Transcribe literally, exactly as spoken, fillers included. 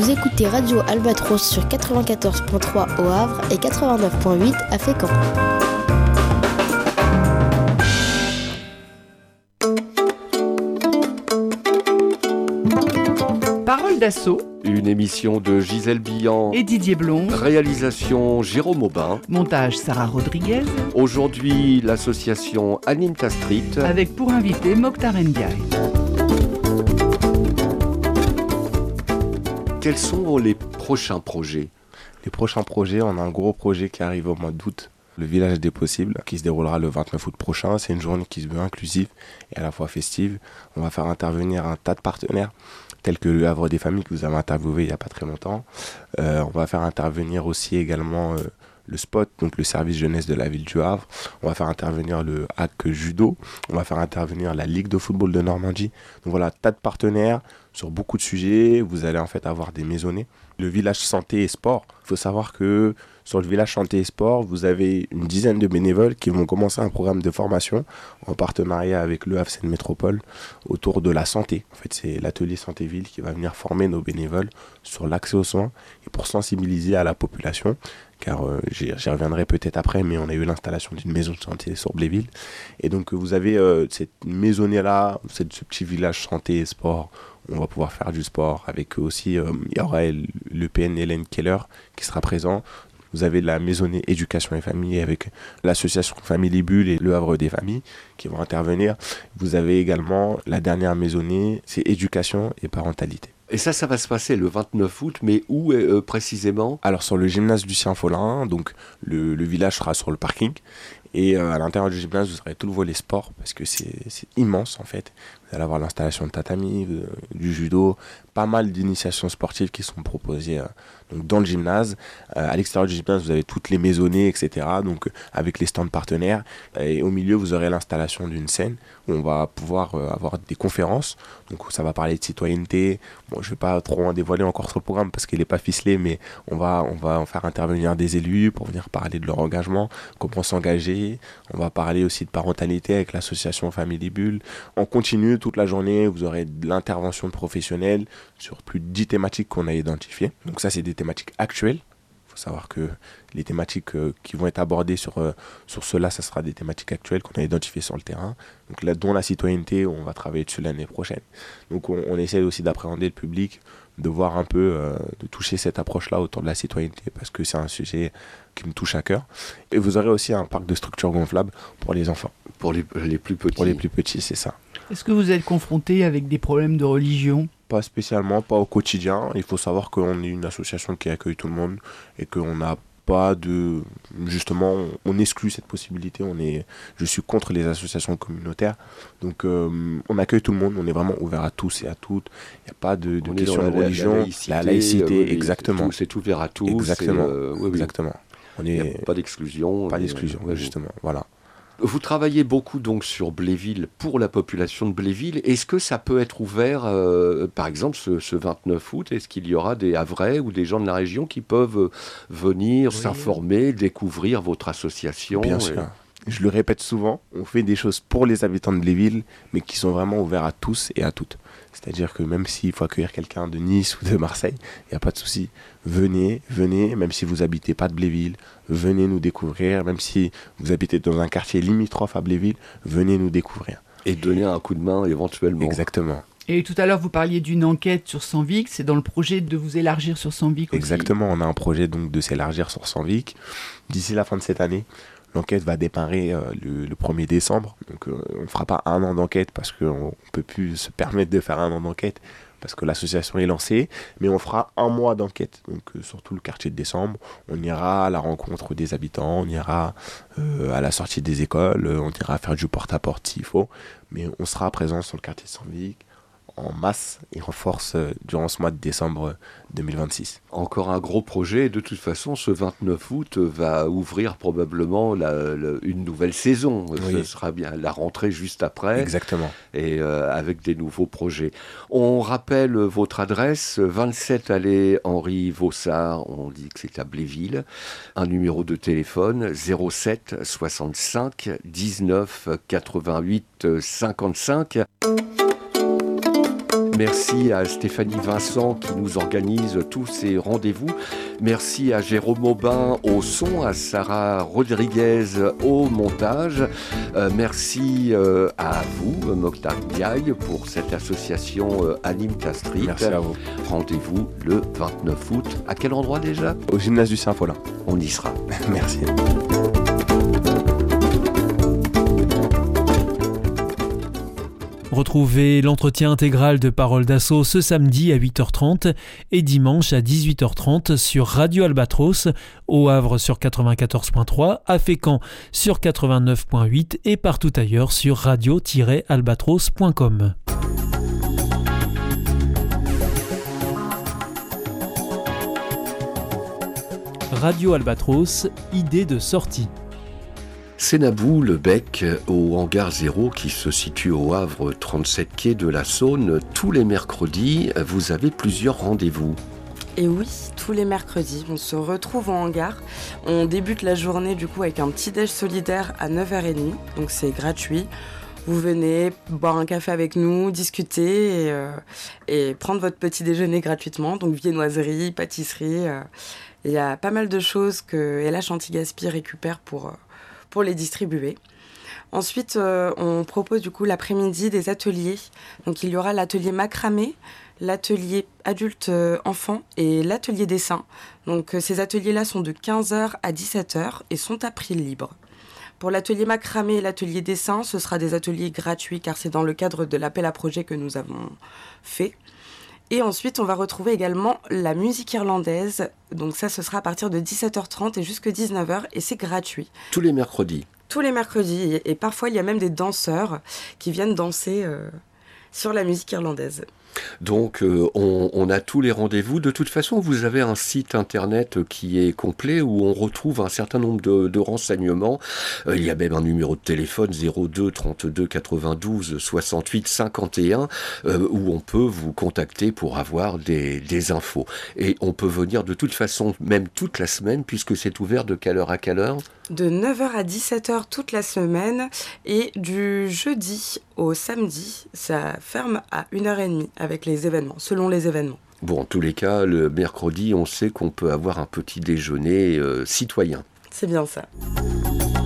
Vous écoutez Radio Albatros sur quatre-vingt-quatorze virgule trois au Havre et quatre-vingt-neuf virgule huit à Fécamp. Parole d'assaut. Une émission de Gisèle Billan et Didier Blond. Réalisation Jérôme Aubin. Montage Sarah Rodriguez. Aujourd'hui, l'association Anime ta Street. Avec pour invité Mokhtar Ndiaye. Quels sont les prochains projets ? Les prochains projets, on a un gros projet qui arrive au mois d'août. Le Village des Possibles, qui se déroulera le vingt-neuf août prochain. C'est une journée qui se veut inclusive et à la fois festive. On va faire intervenir un tas de partenaires, tels que le Havre des Familles que vous avez interviewé il n'y a pas très longtemps. Euh, on va faire intervenir aussi également euh, le spot, donc le service jeunesse de la ville du Havre. On va faire intervenir le H A C Judo. On va faire intervenir la Ligue de football de Normandie. Donc voilà, tas de partenaires sur beaucoup de sujets. Vous allez en fait avoir des maisonnées. Le village santé et sport, il faut savoir que sur le village santé et sport, vous avez une dizaine de bénévoles qui vont commencer un programme de formation en partenariat avec le Havre Seine Métropole autour de la santé. En fait, c'est l'atelier Santé-Ville qui va venir former nos bénévoles sur l'accès aux soins et pour sensibiliser à la population. Car euh, j'y, j'y reviendrai peut-être après, mais on a eu l'installation d'une maison de santé sur Bléville. Et donc vous avez euh, cette maisonnée-là, cette, ce petit village santé et sport. On va pouvoir faire du sport avec eux aussi. Euh, il y aura le P N Hélène Keller qui sera présent. Vous avez la maisonnée éducation et famille avec l'association Famille Bulle et le Havre des Familles qui vont intervenir. Vous avez également la dernière maisonnée, c'est éducation et parentalité. Et ça, ça va se passer le vingt-neuf août, mais où euh, précisément ? Alors sur le gymnase Lucien Follin, donc le, le village sera sur le parking. Et euh, à l'intérieur du gymnase, vous aurez tout le volet sport parce que c'est, c'est immense en fait. Vous allez avoir l'installation de tatami, euh, du judo, pas mal d'initiations sportives qui sont proposées euh, donc dans le gymnase. Euh, à l'extérieur du gymnase, vous avez toutes les maisonnées, et cetera. Donc euh, avec les stands partenaires. Et au milieu, vous aurez l'installation d'une scène où on va pouvoir euh, avoir des conférences. Donc ça va parler de citoyenneté. Bon, je ne vais pas trop en dévoiler encore sur le programme parce qu'il n'est pas ficelé, mais on va, on va en faire intervenir des élus pour venir parler de leur engagement, comment s'engager. On va parler aussi de parentalité avec l'association Famille Bulle. On continue toute la journée, vous aurez de l'intervention de professionnels sur plus de dix thématiques qu'on a identifiées. Donc ça, c'est des thématiques actuelles. Il faut savoir que les thématiques euh, qui vont être abordées sur, euh, sur cela, ça sera des thématiques actuelles qu'on a identifiées sur le terrain. Donc là, dont la citoyenneté, on va travailler dessus l'année prochaine. Donc on, on essaie aussi d'appréhender le public, de voir un peu, euh, de toucher cette approche-là autour de la citoyenneté parce que c'est un sujet qui me touche à cœur. Et vous aurez aussi un parc de structures gonflables pour les enfants. Pour les, les plus petits. Pour les plus petits, c'est ça. Est-ce que vous êtes confronté avec des problèmes de religion ? Pas spécialement, pas au quotidien. Il faut savoir qu'on est une association qui accueille tout le monde et qu'on n'a pas de... Justement, on exclut cette possibilité. On est, je suis contre les associations communautaires. Donc, euh, on accueille tout le monde. On est vraiment ouvert à tous et à toutes. Il n'y a pas de, de question de religion. La laïcité, la laïcité euh, exactement. C'est, tout, c'est ouvert à tous. Exactement. Euh, oui, exactement. On est, il n'y a pas d'exclusion. Pas d'exclusion, euh, justement. Voilà. Vous travaillez beaucoup donc sur Bléville pour la population de Bléville. Est-ce que ça peut être ouvert, euh, par exemple, ce, ce vingt-neuf août ? Est-ce qu'il y aura des Havrais ou des gens de la région qui peuvent venir oui. s'informer, découvrir votre association ? Bien sûr. Et... Je le répète souvent, on fait des choses pour les habitants de Bléville, mais qui sont vraiment ouverts à tous et à toutes. C'est-à-dire que même s'il faut accueillir quelqu'un de Nice ou de Marseille, il n'y a pas de souci. Venez, venez, même si vous n'habitez pas de Bléville, venez nous découvrir. Même si vous habitez dans un quartier limitrophe à Bléville, venez nous découvrir. Et donner un coup de main éventuellement. Exactement. Et tout à l'heure, vous parliez d'une enquête sur Sanvic. C'est dans le projet de vous élargir sur Sanvic aussi. Exactement, on a un projet donc de s'élargir sur Sanvic. D'ici la fin de cette année, l'enquête va démarrer euh, le, le premier décembre. Donc euh, on ne fera pas un an d'enquête parce qu'on ne peut plus se permettre de faire un an d'enquête parce que l'association est lancée. Mais on fera un mois d'enquête. Donc euh, sur tout le quartier de décembre, on ira à la rencontre des habitants, on ira euh, à la sortie des écoles, euh, on ira faire du porte-à-porte s'il faut. Mais on sera présent sur le quartier de Sanvic en masse et en force euh, durant ce mois de décembre deux mille vingt-six. Encore un gros projet. De toute façon, ce vingt-neuf août va ouvrir probablement la, la, une nouvelle saison. Oui. Ce sera bien la rentrée juste après. Exactement. Et euh, avec des nouveaux projets. On rappelle votre adresse, vingt-sept allée Henri Vaussard, on dit que c'est à Bléville. Un numéro de téléphone, zéro sept soixante-cinq dix-neuf quatre-vingt-huit cinquante-cinq. Merci à Stéphanie Vincent qui nous organise tous ces rendez-vous. Merci à Jérôme Aubin au son, à Sarah Rodriguez au montage. Euh, merci euh, à vous, Mokhtar Ndiaye, pour cette association euh, Anime ta Street. Merci à vous. Rendez-vous le vingt-neuf août. À quel endroit déjà ? Au gymnase du Saint-Paulin. On y sera. Merci. Retrouvez l'entretien intégral de Parole d'Assaut ce samedi à huit heures trente et dimanche à dix-huit heures trente sur Radio Albatros, au Havre sur quatre-vingt-quatorze point trois, à Fécamp sur quatre-vingt-neuf point huit et partout ailleurs sur radio tiret albatros point com. Radio Albatros, idée de sortie. Sénabou, le Bec, au hangar zéro qui se situe au Havre, trente-sept quai de la Saône. Tous les mercredis, vous avez plusieurs rendez-vous. Et oui, tous les mercredis, on se retrouve en hangar. On débute la journée du coup avec un petit déj solidaire à neuf heures trente, donc c'est gratuit. Vous venez boire un café avec nous, discuter et, euh, et prendre votre petit déjeuner gratuitement. Donc viennoiserie, pâtisserie, euh, il y a pas mal de choses que L H Anti-Gaspi récupère pour... Euh, pour les distribuer. Ensuite, euh, on propose du coup l'après-midi des ateliers. Donc il y aura l'atelier macramé, l'atelier adulte-enfant et l'atelier dessin. Donc euh, ces ateliers-là sont de quinze heures à dix-sept heures et sont à prix libre. Pour l'atelier macramé et l'atelier dessin, ce sera des ateliers gratuits car c'est dans le cadre de l'appel à projet que nous avons fait. Et ensuite, on va retrouver également la musique irlandaise. Donc ça, ce sera à partir de dix-sept heures trente et jusqu'à dix-neuf heures et c'est gratuit. Tous les mercredis. Tous les mercredis. Et parfois, il y a même des danseurs qui viennent danser euh, sur la musique irlandaise. Donc euh, on, on a tous les rendez-vous. De toute façon, vous avez un site internet qui est complet où on retrouve un certain nombre de, de renseignements. Euh, il y a même un numéro de téléphone zéro deux trente-deux quatre-vingt-douze soixante-huit cinquante et un euh, où on peut vous contacter pour avoir des, des infos. Et on peut venir de toute façon, même toute la semaine, puisque c'est ouvert de quelle heure à quelle heure ? De neuf heures à dix-sept heures toute la semaine et du jeudi au samedi, ça ferme à une heure trente avec les événements, selon les événements. Bon, en tous les cas, le mercredi, on sait qu'on peut avoir un petit déjeuner euh, citoyen. C'est bien ça.